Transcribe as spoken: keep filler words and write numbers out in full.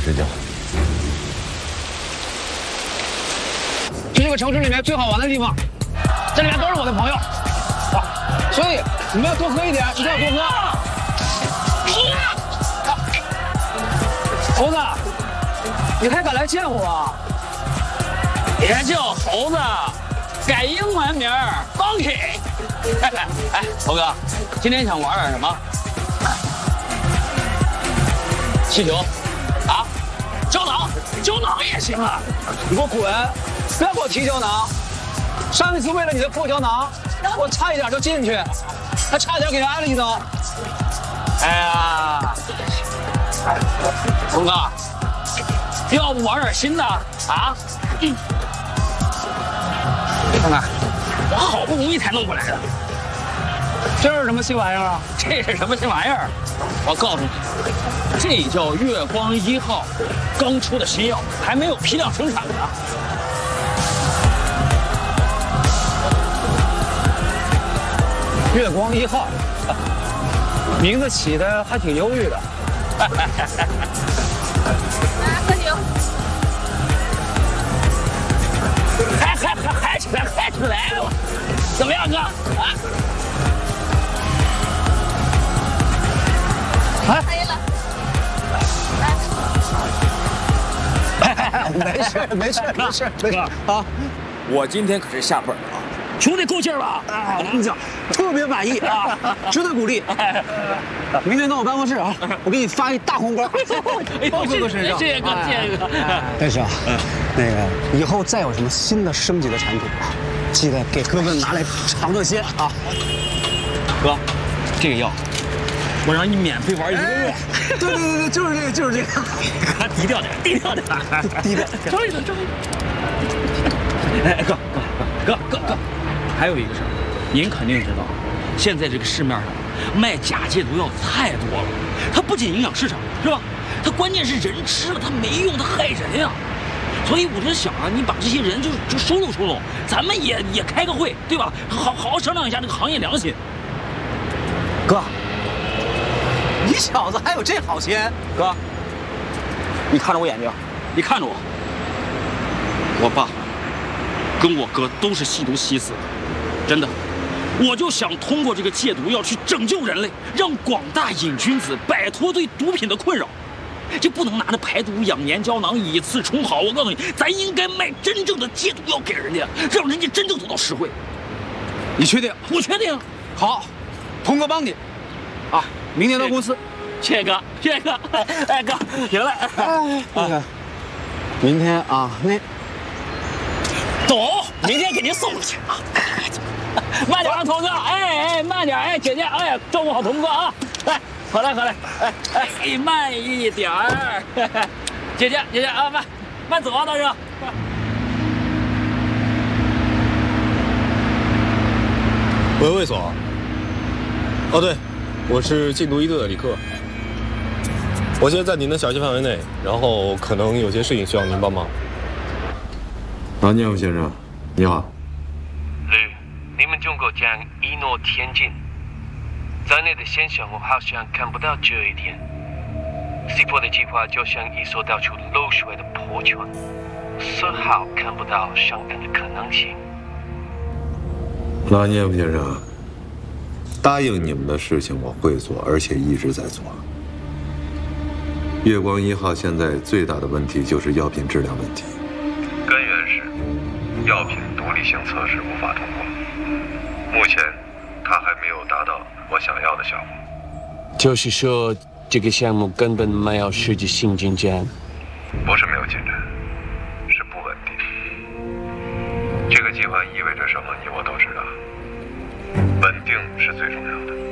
睡觉。 这是个城市里面最好玩的地方，这里面都是我的朋友，啊，所以你们要多喝一点，一定要多喝。猴子，你还敢来见我啊？ 别叫猴子，改英文名儿 Monkey。哎哎，猴哥，今天想玩点什么？气球？啊？胶囊？胶囊也行啊！ 你给我滚！不要给我提胶囊。上一次为了你的破胶囊，我差一点就进去，还差点给人挨了一刀。 哎呀，猴哥，要不玩点新的啊？嗯。看看，我好不容易才弄过来的。 这是什么新玩意儿啊？ 这是什么新玩意儿？我告诉你，这叫月光一号，刚出的新药，还没有批量生产呢。 月光一号，名字起的还挺忧郁的。 来喝酒。 嗨嗨嗨嗨起来嗨起来了！怎么样，哥？啊？ 啊？ 可以了。 没事没事没事没事啊！ 我今天可是下本了啊，兄弟够劲儿吧？ 啊，我跟你讲，特别满意啊，值得鼓励。明天到我办公室啊，我给你发一大红包，包哥哥身上。 谢谢哥，谢谢哥。 但是啊，那个以后再有什么新的升级的产品啊，记得给哥哥拿来尝个鲜啊。 哥，这个药我让你免费玩一个月。 对对对对，就是这个就是这个。 哥，低调点，低调点， 低调。 终于了，终于。哎，哥哥哥哥哥，还有一个事儿，您肯定知道，现在这个市面上卖假戒毒药太多了，它不仅影响市场，是吧？它关键是人吃了它没用，它害人呀。所以我就想啊，你把这些人就就收拢收拢，咱们也也开个会，对吧？好好好商量一下这个行业良心。 哥，你小子还有这好心？ 哥，你看着我眼睛，你看着我，我爸跟我哥都是吸毒吸死的，真的。我就想通过这个戒毒药去拯救人类，让广大瘾君子摆脱对毒品的困扰。这不能拿着排毒养颜胶囊以次充好，我告诉你，咱应该卖真正的戒毒药给人家，让人家真正得到实惠。 你确定？ 我确定。 好，童哥帮你。啊，明天到公司。 谢谢哥，谢谢哥。哎哥，行了。 哎，那个，明天啊，那走，明天给您送过去啊。慢点啊，童哥！哎哎，慢点！哎，姐姐，哎，照顾好童哥啊！来，好嘞，好嘞！哎哎，慢一点儿，姐姐姐姐啊，慢慢走啊，大哥！ 喂，卫所。哦，对，我是禁毒一队的李克。我现在在您的辖区范围内，然后可能有些事情需要您帮忙。 马念夫先生，你好。 你们中国讲一诺千金，在内的现象我好像看不到这一点。C 波的计划就像一艘到处漏水的破船，丝毫看不到上岸的可能性。 拉涅夫先生，答应你们的事情我会做，而且一直在做。月光一号现在最大的问题就是药品质量问题， 根源是药品独立性测试无法通过。目前，它还没有达到我想要的效果。 就是说，这个项目根本没有实际性进展。 不是没有进展，是不稳定。这个计划意味着什么，你我都知道。稳定是最重要的。